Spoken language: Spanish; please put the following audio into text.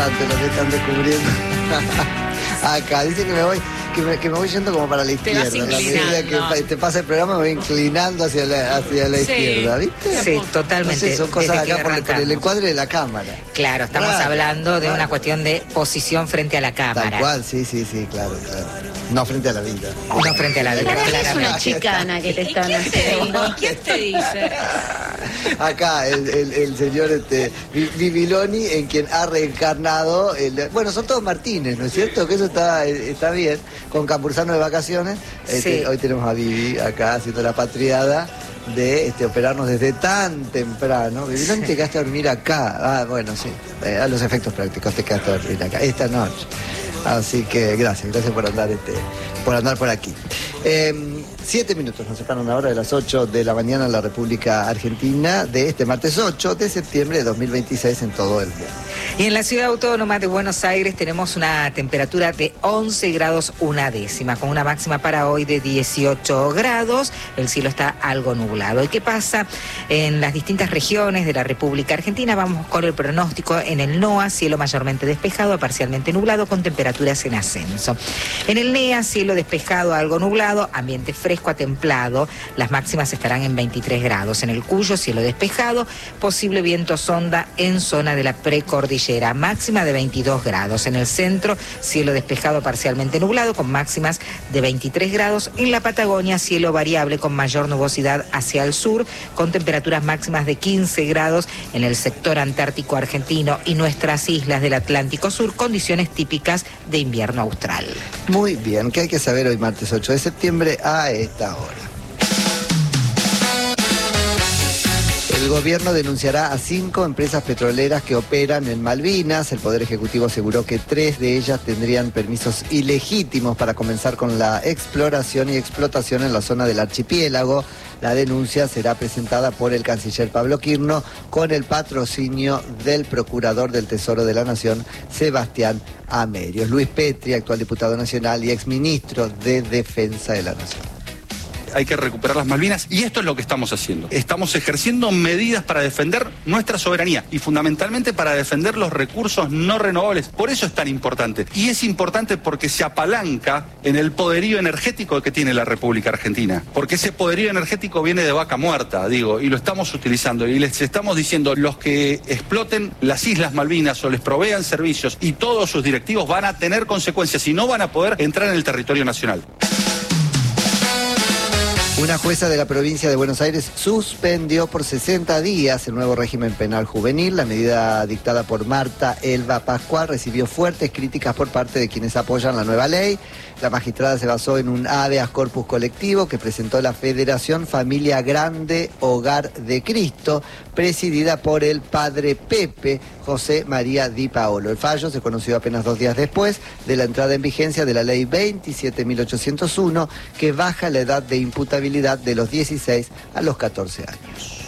Lo que están descubriendo. Acá dice que me voy, que me voy yendo como para la izquierda. A medida que te pasa el programa me voy inclinando hacia la izquierda, ¿viste? Sí, totalmente. No sé, son cosas acá por el encuadre de la cámara. Claro, estamos hablando de una cuestión de posición frente a la cámara. Tal cual, sí, claro. No frente a la vida. No frente a la vida, claramente. Es una chicana que te están haciendo. ¿Quién te dice? Acá el señor Bibiloni, en quien ha reencarnado, bueno, son todos Martínez, ¿no es cierto? Que eso está bien, con Campuzano de vacaciones. Sí. Hoy tenemos a Vivi acá haciendo la patriada de operarnos desde tan temprano. Bibiloni, te quedaste a dormir acá. Bueno, sí, a los efectos prácticos te quedaste a dormir acá, esta noche. Así que gracias por andar por aquí. 7 minutos nos separan ahora de las 8 de la mañana en la República Argentina de este martes 8 de septiembre de 2026 en todo el mundo. Y en la Ciudad Autónoma de Buenos Aires tenemos una temperatura de 11 grados 1/10, con una máxima para hoy de 18 grados. El cielo está algo nublado. ¿Y qué pasa en las distintas regiones de la República Argentina? Vamos con el pronóstico. En el NOA, cielo mayormente despejado a parcialmente nublado con temperaturas en ascenso. En el NEA, cielo despejado a algo nublado, ambiente fresco a templado. Las máximas estarán en 23 grados. En el Cuyo, cielo despejado, posible viento sonda en zona de la precordillera, máxima de 22 grados. En el centro, cielo despejado parcialmente nublado con máximas de 23 grados. En la Patagonia, cielo variable con mayor nubosidad hacia el sur, con temperaturas máximas de 15 grados. En el sector antártico argentino y nuestras islas del Atlántico Sur, condiciones típicas de invierno austral. Muy bien, ¿qué hay que saber hoy martes 8 de septiembre a esta hora? El gobierno denunciará a 5 empresas petroleras que operan en Malvinas. El Poder Ejecutivo aseguró que 3 de ellas tendrían permisos ilegítimos para comenzar con la exploración y explotación en la zona del archipiélago. La denuncia será presentada por el canciller Pablo Quirno con el patrocinio del Procurador del Tesoro de la Nación, Sebastián Amerios. Luis Petri, actual diputado nacional y exministro de Defensa de la Nación. Hay que recuperar las Malvinas y esto es lo que estamos haciendo. Estamos ejerciendo medidas para defender nuestra soberanía y fundamentalmente para defender los recursos no renovables. Por eso es tan importante. Y es importante porque se apalanca en el poderío energético que tiene la República Argentina. Porque ese poderío energético viene de vaca muerta, y lo estamos utilizando. Y les estamos diciendo, los que exploten las Islas Malvinas o les provean servicios y todos sus directivos van a tener consecuencias y no van a poder entrar en el territorio nacional. Una jueza de la provincia de Buenos Aires suspendió por 60 días el nuevo régimen penal juvenil. La medida dictada por Marta Elba Pascual recibió fuertes críticas por parte de quienes apoyan la nueva ley. La magistrada se basó en un habeas corpus colectivo que presentó la Federación Familia Grande Hogar de Cristo, presidida por el padre Pepe José María Di Paolo. El fallo se conoció apenas 2 días después de la entrada en vigencia de la ley 27.801, que baja la edad de imputabilidad de los 16 a los 14 años.